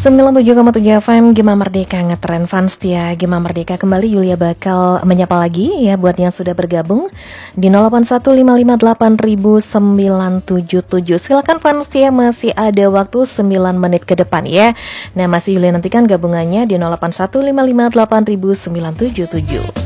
97,7 FM Gema Merdeka ngetren fans ya. Gema Merdeka kembali, Yulia bakal menyapa lagi ya buat yang sudah bergabung di 0815580977. Silakan fans ya, masih ada waktu 9 menit ke depan ya. Nah, masih Yulia nantikan gabungannya di 0815580977.